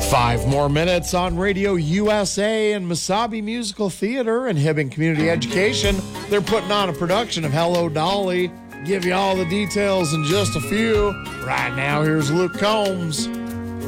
5 more minutes on Radio USA and Mesabi Musical Theater and Hibbing Community Education. They're putting on a production of Hello Dolly. Give you all the details in just a few. Right now, here's Luke Combs.